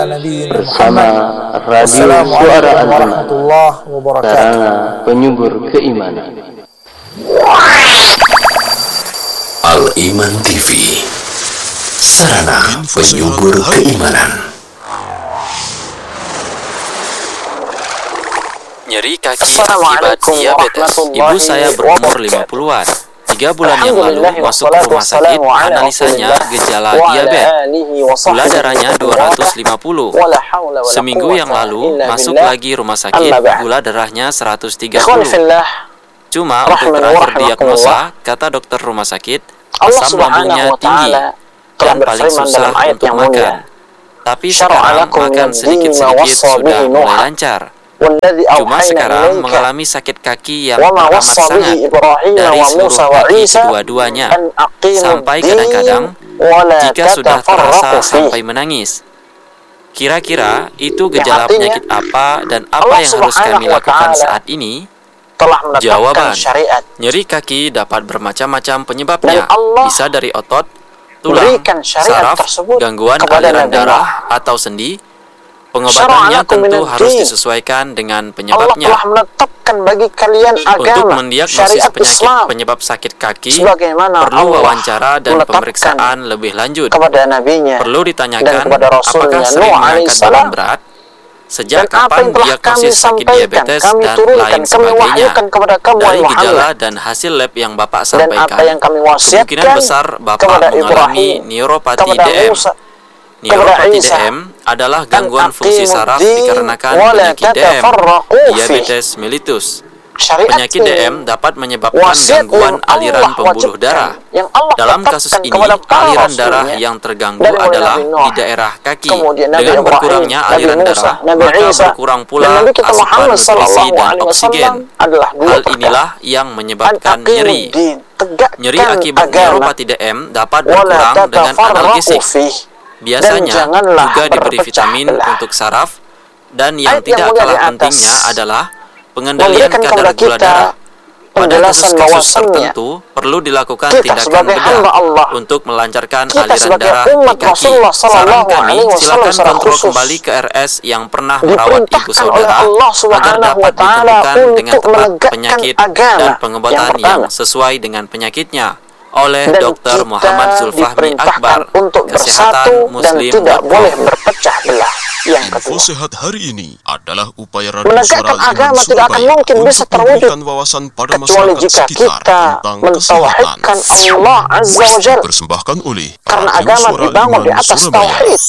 bersama Radio Suara Al-Iman, sarana penyubur keimanan. Al-Iman TV, sarana penyubur keimanan. Nyeri kaki akibat diabetes. Ibu saya berumur 50-an. 3 bulan yang lalu masuk ke rumah sakit, analisanya gejala diabetes. Gula darahnya 250. Seminggu yang lalu masuk lagi rumah sakit, gula darahnya 130. Cuma untuk terakhir diagnosa, kata dokter rumah sakit, asam lambungnya tinggi dan paling susah untuk makan. Tapi sekarang makan sedikit-sedikit sudah mulai lancar. Cuma sekarang mengalami sakit kaki yang teramat sangat dari seluruh kaki kedua-duanya, sampai kadang-kadang jika sudah terasa sampai menangis. Kira-kira itu gejala penyakit apa dan apa yang harus kami lakukan saat ini? Jawaban, nyeri kaki dapat bermacam-macam penyebabnya. Bisa dari otot, tulang, saraf, gangguan aliran darah, atau sendi. Pengobatannya tentu harus disesuaikan dengan penyebabnya. Untuk mendiagnosis penyakit penyebab sakit kaki, perlu wawancara dan pemeriksaan lebih lanjut. Perlu ditanyakan apakah sering mengangkat beban berat, sejak kapan diagnosis sakit diabetes, dan lain sebagainya. Dari gejala dan hasil lab yang Bapak sampaikan, kemungkinan besar Bapak mengalami neuropati DM. Neuropati DM adalah gangguan fungsi saraf dikarenakan penyakit DM, diabetes mellitus. Penyakit DM dapat menyebabkan gangguan aliran pembuluh darah. Dalam kasus ini, aliran darah yang terganggu adalah di daerah kaki. Dengan berkurangnya aliran darah, maka berkurang pula asupan nutrisi dan oksigen. Hal inilah yang menyebabkan nyeri. Nyeri akibat neuropati DM dapat berkurang dengan analgesik. Biasanya juga diberi vitamin untuk saraf, dan yang tidak kalah pentingnya adalah pengendalian kadar gula darah. Pada kasus-kasus tertentu perlu dilakukan tindakan bedah untuk melancarkan aliran darah di kaki. Saran kami, silakan kontrol kembali ke RS yang pernah merawat ibu saudara agar dapat ditemukan dengan tepat penyakit dan pengobatan yang sesuai dengan penyakitnya. Oleh Dr. Muhammad Zulfahmi Akbar, Kesehatan Muslim tidak boleh berpecah belah. Yang Info kedua, sehat hari ini adalah upaya Radio menegakkan Suara agama Al-Iman tidak akan Surabaya mungkin bisa untuk terwujud memberikan wawasan pada kecuali masyarakat jika sekitar kita tentang mentauhidkan kesehatan. Allah Azza wa Jalla. Dipersembahkan oleh Karena Radio agama Suara dibangun di Al-Iman atas Surabaya. tauhid.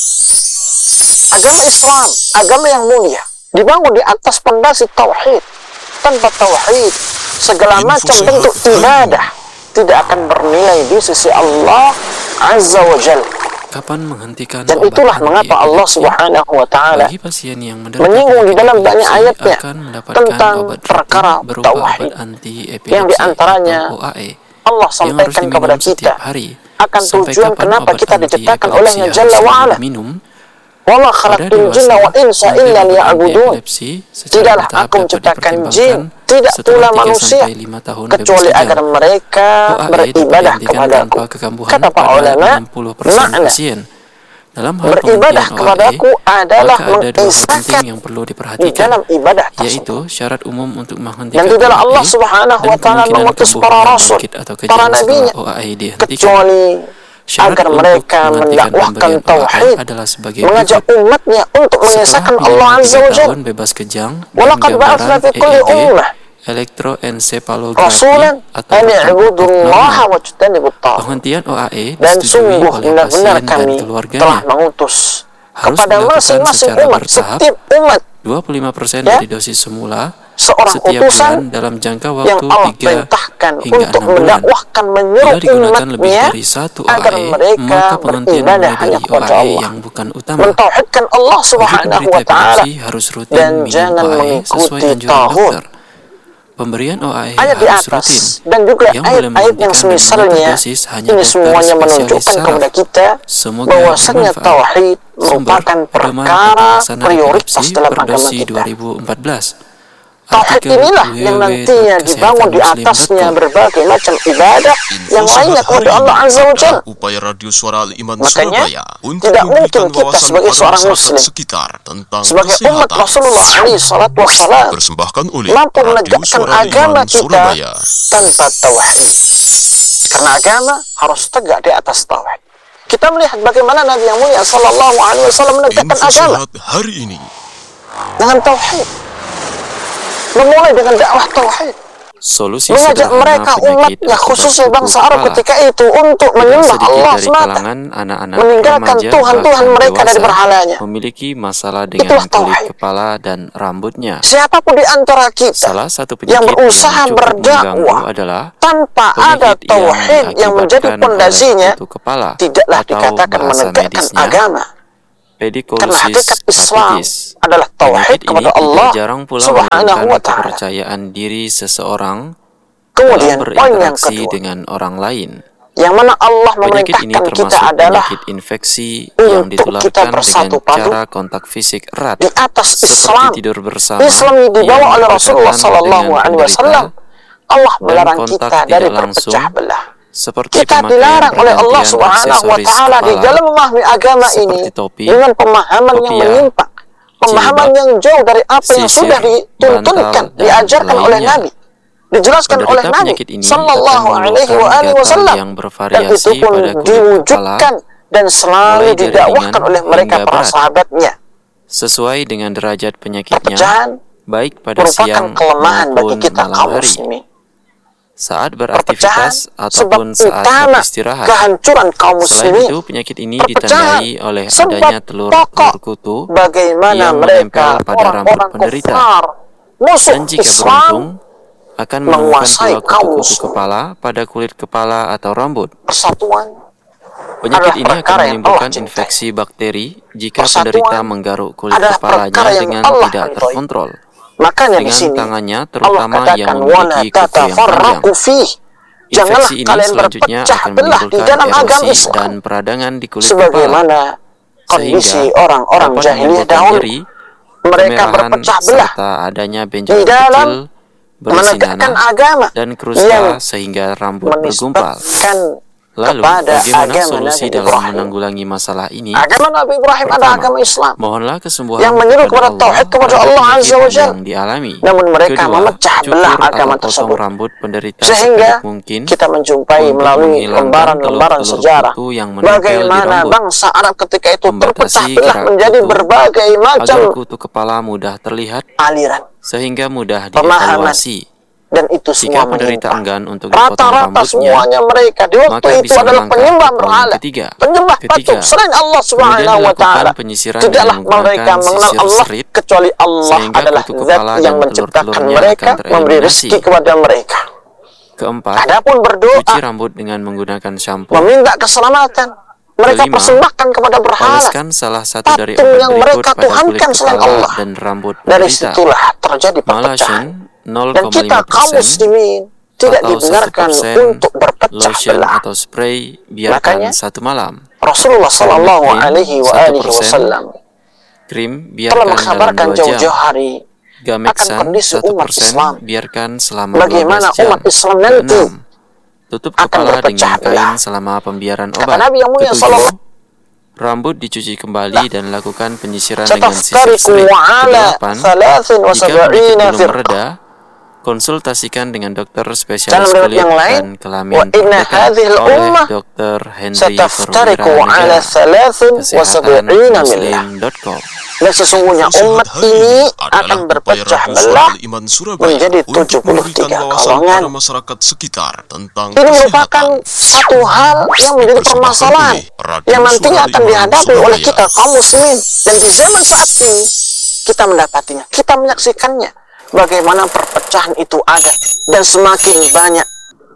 Agama Islam, agama yang mulia, dibangun di atas pondasi tauhid. Tanpa tauhid, segala Info macam sehat bentuk hari ini. ibadah tidak akan bernilai di sisi Allah Azza wa Jalla. kapan menghentikan Dan itulah obat mengapa anti Allah epilepsi? Subhanahu wa ta'ala Bagi pasien yang menderita menyinggung di dalam penyakit banyak epilepsi ayatnya akan mendapatkan tentang obat rutin perkara berupa tauhid, obat anti yang epilepsi diantaranya atau OAE Allah yang harus sampaikan kepada diminum setiap kita hari. akan Sampai tujuan kapan kenapa obat kita diciptakan anti-epilepsi olehnya harus Jalla wa'ala. diminum? Wa ma Pada khalaqtul jinna dewasa, wal insa memberi illa obat liya'budun. anti-epilepsi secara Tidaklah bertahap aku dapat menciptakan jin, dipertimbangkan tidak setelah pula 3 manusia, sampai 5 tahun bebas kecuali kejang. agar mereka OAE dapat beribadah dihentikan kepadaku. tanpa kekambuhan Kata para pada ulama, 60% makna pasien. Dalam hal beribadah penghentian kepadaku OAE, adalah maka ada 2 hal penting mengisahkan yang perlu di diperhatikan, dalam ibadah tersebut. yaitu syarat umum untuk Dan menghentikan tidaklah OAE Allah Subhanahu wa dan ta'ala kemungkinan mengutus kambuh para yang rasul, bangkit atau para kejang nabinya, setelah OAE dihentikan. kecuali Syarat agar untuk mereka menghentikan mendakwahkan pemberian tauhid, OAE adalah sebagai mengajak berikut. umatnya untuk mengisahkan Setelah Allah minimal Azza 3 wa Jalla. tahun bebas kejang dan Walaqad ba'atsna gambaran fi kulli EEG, ummah elektroensefalografi rasulan atau an otak i'budullaha normal. wa tajtanibut taghut. Penghentian OAE Dan disetujui sungguh oleh benar-benar pasien dan kami telah keluarganya. mengutus Harus kepada dilakukan masing-masing secara umat, bertahap, setiap umat 25% Ya. dari dosis semula seorang setiap utusan bulan dalam jangka yang waktu Allah 3 perintahkan hingga untuk 6 bulan. mendakwahkan, menyuruh Bila digunakan lebih umatnya dari 1 agar OAE, mereka maka penghentian beribadah mulai hanya dari kepada OAE Allah, yang bukan utama. mentauhidkan Allah Bagi Subhanahu penderita wa ta'ala, epilepsi harus rutin dan minum jangan OAE sesuai mengikuti anjuran taghut. dokter. Pemberian OAE Ayat di harus atas rutin. dan juga Yang boleh ayat-ayat yang menghentikan dan semisalnya mengatur dosis hanya ini dokter semuanya spesialis menunjukkan saraf. kepada kita Semoga bahwasanya bermanfaat. tauhid Sumber merupakan Pedoman perkara Tata Laksana prioritas Epilepsi dalam per agama dosi kita. 2014. Tauhid inilah yang nantinya dibangun di atasnya berbagai macam ibadah yang lainnya kepada Allah Azza wa Jalla. Makanya tidak mungkin kita sebagai seorang muslim, sebagai umat Rasulullah SAW mampu menegakkan agama kita tanpa tauhid. Karena agama harus tegak di atas tauhid. Kita melihat bagaimana Nabi yang mulia sallallahu alaihi wasallam menegakkan agama hari ini dengan tauhid. Memulai dengan dakwah tauhid. Solusi mengajak mereka umatnya khususnya bangsa Arab ketika itu untuk menyembah Allah semata, meninggalkan Tuhan-Tuhan mereka dari berhalanya. Memiliki masalah dengan kulit kepala dan rambutnya. Siapapun di antara kita yang berusaha berdakwah tanpa ada tauhid yang menjadi pondasinya, tidaklah dikatakan menegakkan agama. Karena hakikat Islam adalah tauhid kepada Allah Subhanahu wa ta'ala. Kepercayaan diri seseorang kemudian poin yang berinteraksi kedua, dengan orang lain, yang mana Allah penyakit ini memerintahkan kita termasuk adalah penyakit infeksi yang ditularkan dengan cara kontak fisik erat di atas seperti Islam. tidur bersama Islam yang dibawa oleh Rasulullah dengan Sallallahu Alaihi Wasallam. Allah melarang kontak kita dari tidak langsung, berpecah belah. seperti Kita dilarang oleh Allah Subhanahu wa ta'ala di dalam memahami agama ini topi, dengan pemahaman yang menyimpang, pemahaman yang jauh dari apa yang sudah dituntunkan, diajarkan oleh Nabi, dijelaskan oleh Nabi Sallallahu Alaihi Wasallam, dan itu pun diwujudkan dan selalu didakwahkan oleh mereka para sahabatnya. Sesuai dengan derajat penyakitnya, Perpecahan baik pada merupakan siang kelemahan bagi maupun kita malam kaum hari, muslimin. saat Perpecahan beraktivitas ataupun sebab saat utama beristirahat. kehancuran kaum Selain muslimin. itu, penyakit ini Perpecahan ditandai oleh sebab adanya telur pokok kutu bagaimana yang mereka menempel pada rambut orang-orang penderita, kufar, musuh dan jika Islam, beruntung akan menemukan menguasai pula kaum kutu-kutu muslimin. kepala pada kulit kepala atau rambut. Persatuan Penyakit adalah ini akan perkara yang menimbulkan Allah cintai. infeksi bakteri jika Persatuan penderita menggaruk kulit adalah kepalanya perkara yang dengan Allah tidak ridhoi. terkontrol Makanya di dengan sini tangannya, Allah terutama yang katakan wala memiliki kuku yang panjang. tatafarraqu fih. Janganlah Infeksi ini kalian selanjutnya berpecah akan belah di menimbulkan dalam agama erosi Islam dan peradangan di kulit kepala, sebagaimana kondisi orang-orang dapat jahiliyah menimbulkan dahulu. nyeri, Mereka kemerahan, berpecah belah serta adanya di benjolan dalam kecil berisi menegakkan nanah agama dan yang kerusta sehingga rambut bergumpal. menisbatkan Lalu, kepada bagaimana agama solusi Nabi dalam Ibrahim. menanggulangi masalah ini? Agama Nabi Ibrahim adalah Pertama, agama Islam mohonlah kesembuhan yang menyeru kepada Allah tauhid kepada terhadap Allah Azza penyakit wa Jalla. yang dialami. Namun mereka Kedua, memecah belah cukur agama atau potong tersebut, rambut penderita sehingga sebanyak mungkin kita menjumpai untuk melalui menghilangkan lembaran-lembaran telur-telur sejarah kutu yang menempel di bagaimana rambut, bangsa Arab ketika itu membatasi terpecah belah gerak menjadi kutu berbagai macam agar kutu kepala mudah terlihat aliran, sehingga mudah pemahaman, dievaluasi. dan itu semua Jika penderita menyimpang. enggan untuk dipotong Rata-rata rambutnya, semuanya mereka di waktu maka itu bisa adalah melangkah penyembah ke poin berhala, ketiga. penyembah patung selain Allah Subhanahu wa dilakukan ta'ala. penyisiran Tidaklah dengan mereka menggunakan mengenal sisir Allah serit, kecuali Allah sehingga adalah kutu zat kepala yang dan menciptakan telur-telurnya mereka, akan memberi tereliminasi. rezeki kepada mereka. Keempat, Adapun berdoa, cuci rambut dengan menggunakan shampoo. meminta keselamatan, mereka Kelima, persembahkan kepada berhala, oleskan salah satu dari patung obat yang berikut mereka pada kulit tuhankan selain kepala Allah. dan rambut Dari penderita. situlah terjadi perpecahan. Malashin Dan kita kaum 0,5% muslimin tidak atau dibenarkan 1% untuk berpecah lotion belah. atau spray biarkan Makanya, satu malam. Rasulullah Sallallahu Krim Alaihi 1%, Wasallam Krim telah biarkan dalam mengkabarkan 2 jam. jauh-jauh hari akan Gameksan kondisi umat 1% Islam, biarkan selama bagaimana 12 jam. umat Islam nanti Keenam, tutup akan kepala berpecah dengan kain belah. selama pembiaran Kata obat. Nabi yang mulia Ketujuh, Sallallahu rambut dicuci kembali dan lakukan penyisiran dengan sisir Sataftariqu serit. ala Kedelapan, 73 jika penyakit belum firqah. mereda, konsultasikan dengan dokter Dalam spesialis riwayat kulit yang lain, dan kelamin wa inna terdekat hadhil oleh ummah Dr. Henry sataftariqu Perwira ala Negara, 73 millah. kesehatanmuslim.com. Dan sesungguhnya umat ini akan berpecah belah menjadi 73 golongan. masyarakat sekitar tentang Ini merupakan satu hal yang menjadi permasalahan yang nantinya akan dihadapi oleh kita kaum muslimin. Dan di zaman saat ini kita mendapatinya, kita menyaksikannya, bagaimana perpecahan itu ada dan semakin banyak.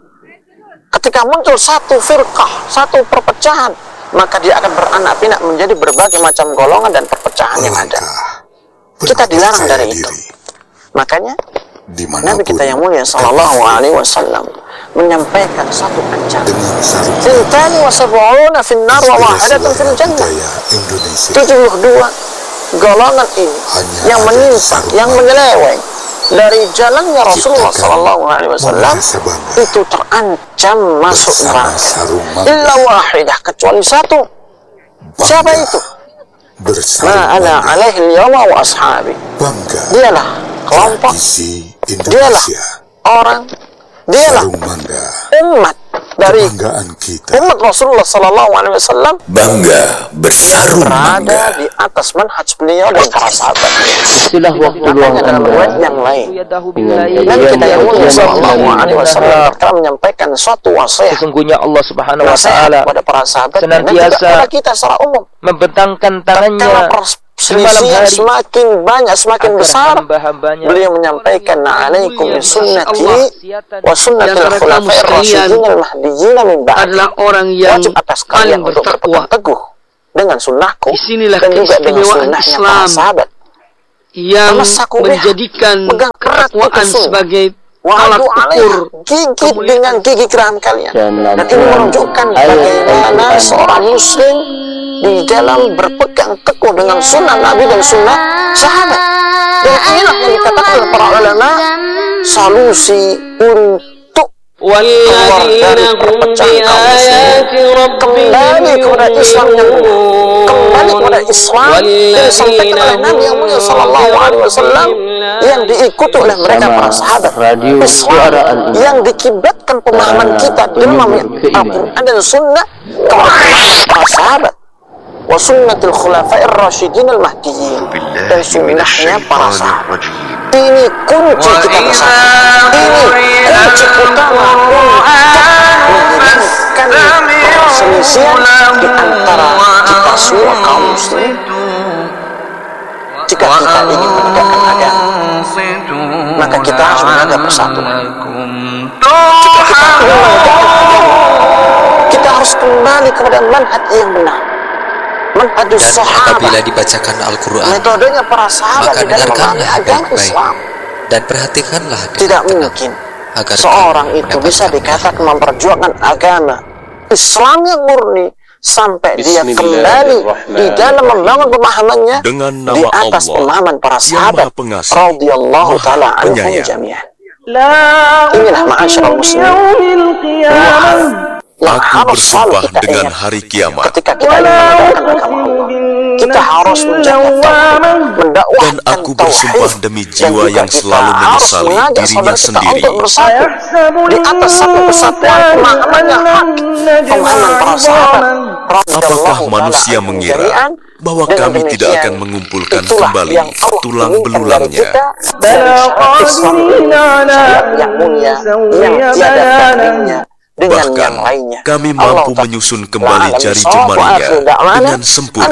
Ketika muncul satu firqah, satu perpecahan, maka dia akan beranak pinak menjadi berbagai macam golongan dan perpecahan yang ada. Kita dilarang dari itu. Makanya Nabi kita yang mulia Sallallahu Alaihi Wasallam menyampaikan satu ancaman. Sintani wa sab'una finnar wa wahidatun fil jannah. 72 golongan ini yang menyimpang, yang menyeleweng, dari jalannya Rasulullah SAW itu terancam masuk neraka. Illa wahidah, kecuali satu. Siapa itu? Ma ana alaihi al-yawma wa ashabi. Dialah kelompok, dialah orang, dialah umat dari umat Rasulullah SAW. Bangga bersarung berada bangga di atas manhaj beliau dan para sahabatnya. Istilah waktu luang dalam riwayat yang lain, Nabi kita yang mulia SAW telah menyampaikan suatu wasiat. Sesungguhnya Allah Subhanahu wa taala kepada para sahabat dan senantiasa kepada kita secara umum membentangkan tangannya selisih semakin banyak, semakin besar. Beliau menyampaikan, "Alaikum bisunnati wa sunnatil khulafa'ir rasyidin al-mahdiyyin min ba'di." Adalah orang yang wajib atas kalian untuk berpegang teguh dengan sunnahku dan juga dengan sunnahnya para sahabat yang menjadikan ketakwaan sebagai alat ukur gigit dengan gigi geram kalian. Dan ini menunjukkan bagaimana seorang muslim di dalam berpegang teguh dengan sunnah Nabi dan sunnah sahabat. Dan inilah yang dikatakan oleh para ulama solusi untuk keluar dari perpecahan kaum muslimin, kembali kepada Islam yang benar, kembali kepada Islam yang disampaikan oleh Nabi yang mulia SAW, yang diikuti oleh mereka para sahabat. Islam yang dikibatkan pemahaman kita dalam Al-Quran dan Sunnah kepada para sahabat. Wa sunnatul khulafa'ir rasyidin al-mahdiyyin, dan sunnahnya para sahabat. Ini kunci kita bersama. Ini kunci utama untuk menghilangkan perselisihan di antara kita semua kaum muslim. Jika kita ingin menegakkan agama, maka kita harus menjaga persatuan. Jika kita ingin menegakkan agama, kita harus kembali kepada manhaj yang benar. Dan apabila dibacakan Al-Quran, metodenya para sahabat maka dengarkanlah baik-baik dan perhatikanlah dengan tenang, agar seorang itu bisa dikatakan memperjuangkan agama Islam yang murni sampai dia kembali di dalam membangun pemahamannya di atas pemahaman para sahabat radhiyallahu taala anhum jami'an. Inilah ma'asyiral muslimin yang harus selalu kita dengan ingat hari kiamat. ketika kita ingin menegakkan agama Allah. Kita harus menjaga tauhid, mendakwahkan Dan aku bersumpah demi jiwa yang selalu menyesali dirinya sendiri. Untuk bersatu di atas satu kesatuan pemahamannya hak, pemahaman para sahabat. Apakah manusia mengira bahwa kami tidak akan mengumpulkan kembali tulang belulangnya? Islam yang mulia, yang tiada tandingnya dengan Bahkan yang lainnya. kami mampu menyusun kembali jari jemarinya dengan sempurna.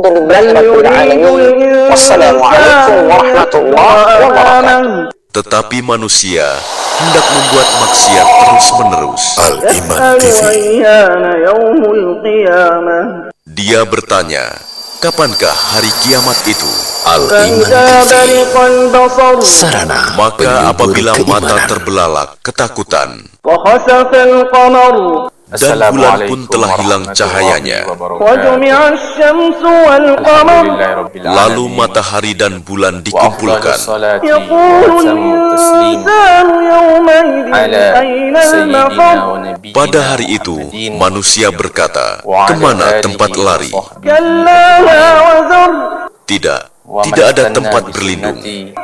Wassalamualaikum warahmatullahi wabarakatuh. Tetapi manusia hendak membuat maksiat terus-menerus. Al-Iman TV. Dia bertanya, kapankah hari kiamat itu? Al-Iman TV. Sarana Maka apabila penyubur mata keimanan. terbelalak ketakutan dan bulan pun telah hilang cahayanya, lalu matahari dan bulan dikumpulkan, pada hari itu manusia berkata, kemana tempat lari? Tidak ada tempat berlindung.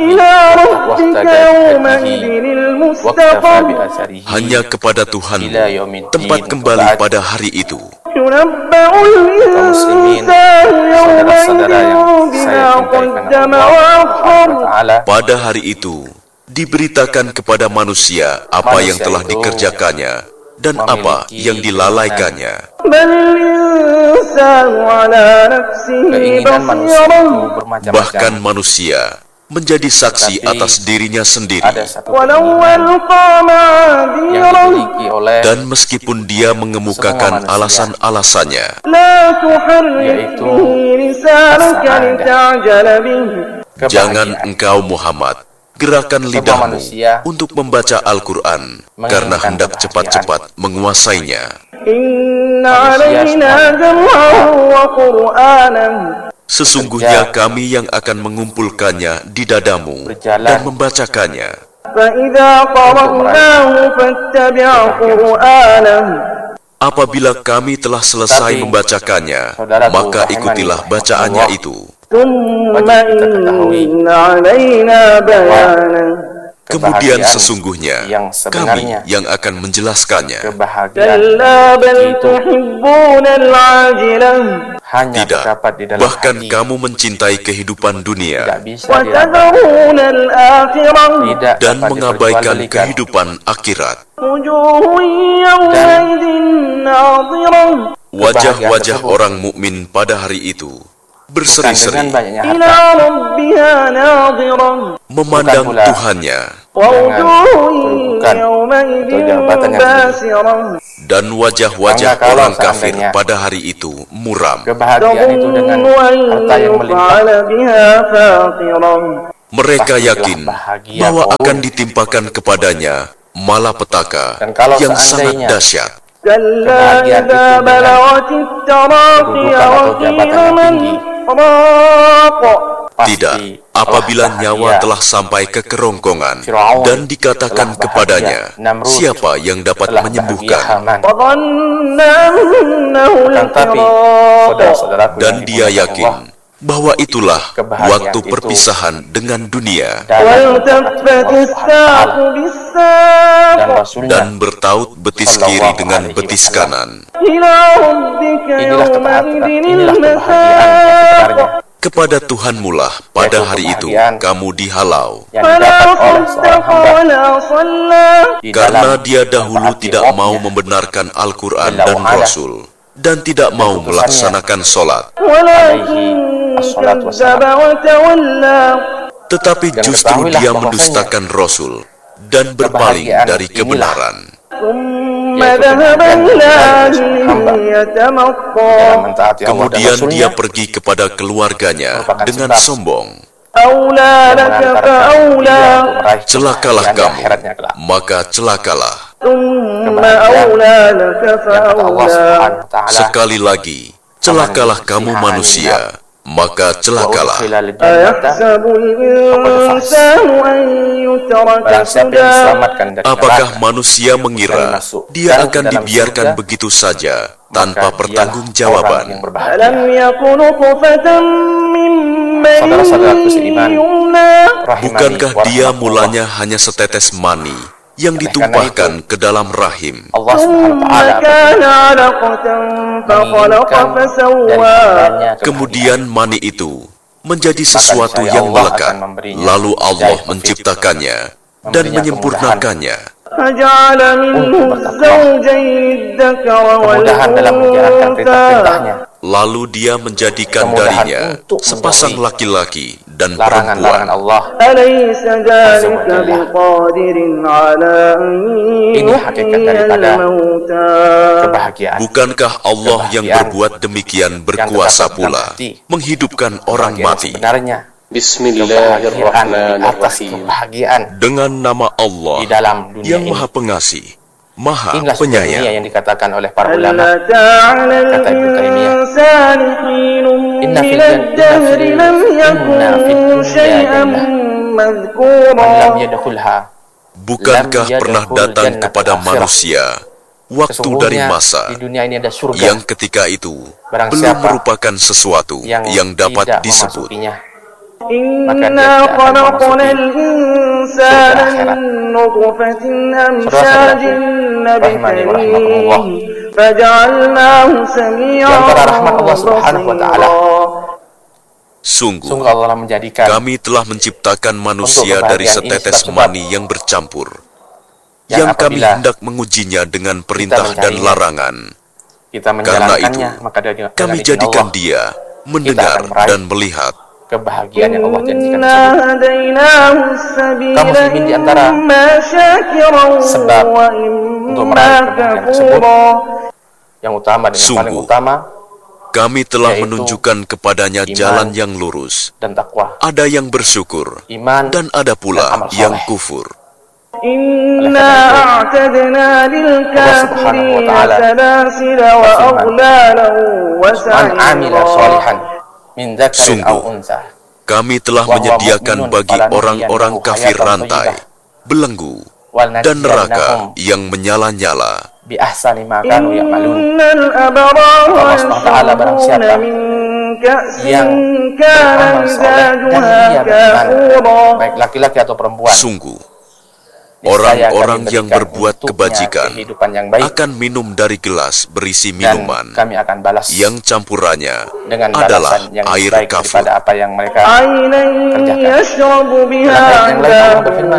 Hanya kepada Tuhanmu tempat kembali pada hari itu. Kaum muslimin, saudara-saudara yang saya cintai karena Allah, Pada hari itu diberitakan kepada manusia apa yang telah dikerjakannya dan apa yang dilalaikannya. keinginan manusia itu bermacam-macam. Bahkan manusia menjadi saksi atas dirinya sendiri. Ada satu yang dimiliki oleh, Dan meskipun dia mengemukakan alasan-alasannya, yaitu jangan engkau Muhammad gerakan lidahmu manusia untuk membaca Al-Quran karena hendak cepat-cepat menguasainya. Sesungguhnya kami yang akan mengumpulkannya di dadamu dan membacakannya. Apabila kami telah selesai membacakannya, maka ikutilah bacaannya itu. Kemudian sesungguhnya kami yang akan menjelaskannya. Tidak, bahkan kamu mencintai kehidupan dunia dan mengabaikan kehidupan akhirat. Wajah-wajah orang mukmin pada hari itu berseri-seri memandang Tuhannya, dan wajah-wajah orang kafir pada hari itu muram. Mereka yakin bahwa akan ditimpakan kepadanya malapetaka yang sangat dahsyat. Tidak, apabila nyawa telah sampai ke kerongkongan dan dikatakan kepadanya, siapa yang dapat menyembuhkan? Dan dia yakin bahwa itulah waktu perpisahan dengan dunia. Dan bertaut betis kiri dengan betis kanan. Kepada Tuhanmulah pada hari itu kamu dihalau, karena dia dahulu tidak mau membenarkan Al-Quran dan Rasul, dan tidak mau melaksanakan sholat. Tetapi justru dia mendustakan Rasul dan berpaling dari kebenaran. Kemudian dia pergi kepada keluarganya dengan sombong. Celakalah kamu, maka celakalah. Sekali lagi, celakalah kamu manusia, maka celakalah. Apakah manusia mengira dia akan dibiarkan begitu saja tanpa pertanggungjawaban? Saudara-saudaraku seiman, bukankah dia mulanya hanya setetes mani yang ditumpahkan ke dalam rahim? Allah SWT kemudian mani itu menjadi sesuatu yang melekat, lalu Allah menciptakannya dan menyempurnakannya. Kemudahan dalam menjalankan perintah-perintahnya. Lalu dia menjadikan darinya sepasang laki-laki dan perempuan. Ini hakikat daripada kebahagiaan. Bukankah Allah yang berbuat demikian berkuasa pula menghidupkan orang mati? Bismillahirrahmanirrahim. Dengan nama Allah di dalam dunia yang Maha Pengasih, Maha Inilah Penyayang. yang dikatakan oleh para ulama. Kata Ibnu Taimiyah, inna fil dunya Bukankah pernah datang kepada manusia waktu dari masa di dunia ini ada surga yang ketika itu belum merupakan sesuatu yang dapat disebut? Maka dia tidak akan memasuki surga akhirat. Di antara rahmat Allah Subhanahu wa Ta'ala, Sungguh Allah menjadikan kami telah menciptakan manusia dari setetes mani yang bercampur, yang kami hendak mengujinya dengan perintah dan larangan. Karena itu, kami jadikan dia mendengar dan melihat. Kebahagiaan yang Allah janjikan tersebut. Kaum muslimin di antara sebab untuk meraih kebahagiaan tersebut yang utama dan yang paling utama, kami telah menunjukkan kepadanya jalan yang lurus dan takwa. Ada yang bersyukur iman dan ada pula yang kufur. Allah Subhanahu wa Ta'ala man amila sholihan Sungguh, kami telah menyediakan bagi orang-orang kafir rantai, belenggu, dan neraka yang menyala-nyala. Allah SWT barang siapa yang beramal soleh dan dia beriman, baik laki-laki atau perempuan, sungguh, orang-orang yang berbuat kebajikan akan minum dari gelas berisi minuman kami akan balas yang campurannya dengan adalah yang air kafur. daripada apa yang mereka kerjakan. Dalam ayat yang lain Allah berfirman,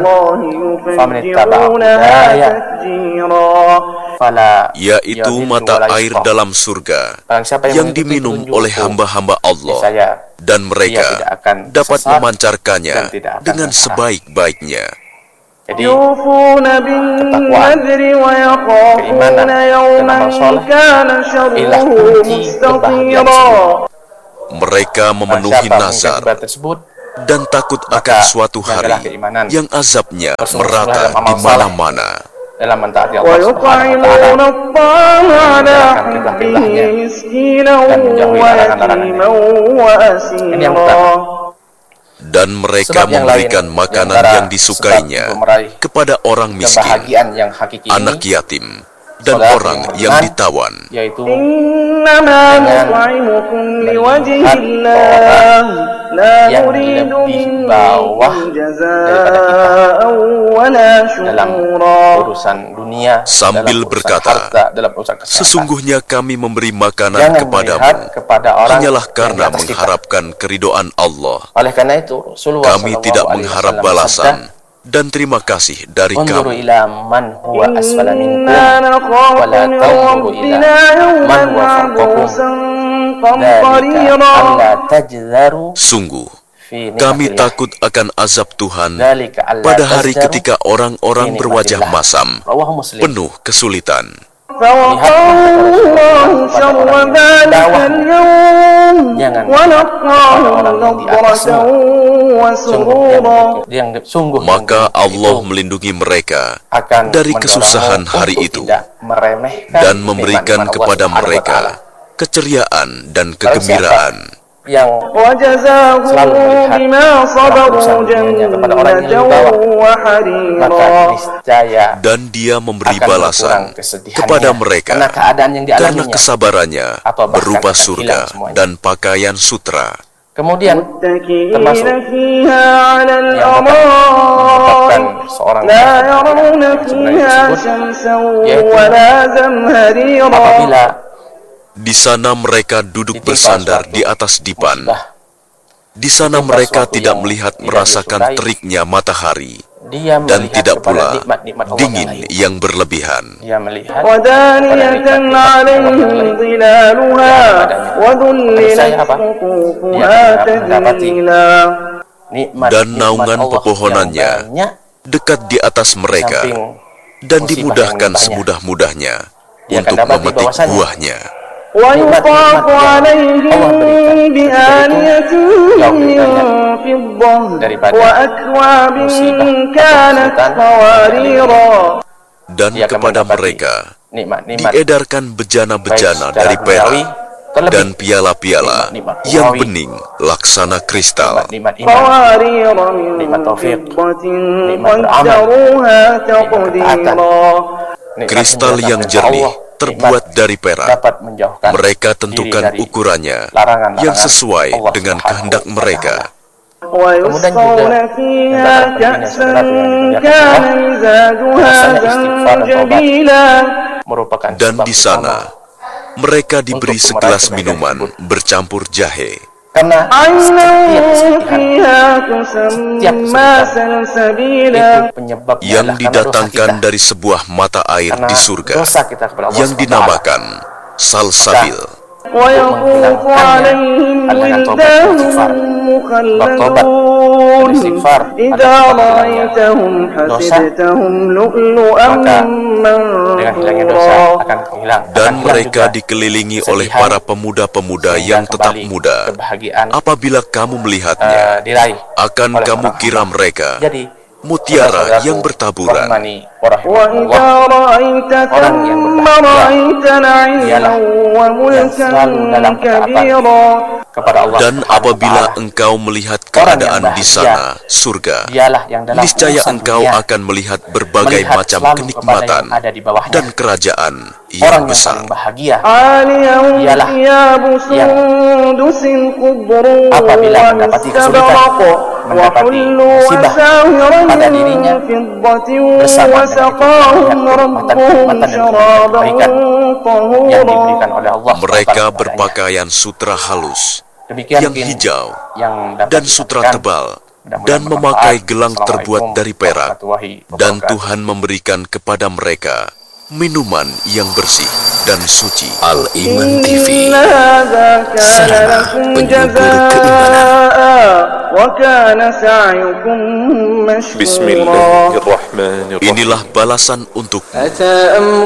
yaitu mata air dalam surga yang diminum oleh hamba-hamba Allah, dan mereka dapat memancarkannya dengan sebaik-baiknya. Jadi ketakwaan, keimanan, dan amal soleh ialah kunci kebahagiaan tersebut. Mereka memenuhi nazar dan takut akan suatu hari yang azabnya merata di mana-mana. Dalam mentaati Allah Subhanahu wa Ta'ala, menjalankan kiblah-kiblahnya dan menjauhi larangan-larangannya. Ini yang pertama. Dan mereka memberikan makanan yang disukainya kepada orang miskin, anak yatim, dan orang yang ditawan, yaitu dengan melihat orang yang lebih bawah daripada kita dalam urusan dunia, sambil berkata, sesungguhnya kami memberi makanan kepadamu hanyalah karena mengharapkan keridhaan Allah. Oleh karena itu, kami tidak mengharap balasan dan terima kasih dari kamu. Sungguh, kami takut akan azab Tuhan pada hari ketika orang-orang berwajah masam, penuh kesulitan. Maka Allah melindungi mereka dari kesusahan hari itu dan memberikan kepada mereka keceriaan dan kegembiraan. Yang selalu melihat urusan dunianya kepada orang yang lebih bawah, maka niscaya dan dia memberi balasan kepada mereka karena kesabarannya berupa surga dan pakaian sutra. Kemudian termasuk yang menyebabkan seorang sebenarnya disebut, yaitu apabila di sana mereka duduk bersandar di atas dipan. Di sana mereka tidak melihat merasakan teriknya matahari dan tidak pula dingin yang berlebihan. Dia melihat dan naungan pepohonannya dekat di atas mereka dan dimudahkan semudah-mudahnya untuk memetik buahnya. ويطاف عليهم بآنية من فضة وأكواب كانت قواريرا. Dan kepada mereka diedarkan bejana-bejana dari perak dan piala-piala yang bening laksana kristal. Nikmat taufik, nikmat beramal, kristal yang jernih terbuat dari perak. Mereka tentukan ukurannya yang sesuai dengan kehendak mereka. Kemudian juga dan di sana mereka diberi segelas minuman bercampur jahe. Karena setiap itu penyebab yang didatangkan dari sebuah mata air di surga yang dinamakan salsabil. Bertobat, beristighfar, dosa, maka dengan hilangnya dosa akan hilang. Dan mereka dikelilingi oleh para pemuda-pemuda yang tetap muda. Apabila kamu melihatnya, akan kamu kira mereka mutiara yang bertaburan. Orang yang berbahagia yang selalu dalam ketaatan kepada Allah. Dan apabila engkau melihat keadaan di sana, surga, niscaya engkau akan melihat berbagai macam kenikmatan dan kerajaan yang besar. Dialah yang apabila mendapati kesulitan, mendapati musibah pada dirinya, bersama dengan kenikmatan dan kebaikan yang diberikan oleh Allah. Mereka berpakaian sutra halus, yang hijau, dan sutra tebal, dan memakai gelang terbuat dari perak. Dan Tuhan memberikan kepada mereka minuman yang bersih dan suci. Al-Iman TV, sarana penyubur keimanan. Bismillahirrahmanirrahim. Inilah balasan untukmu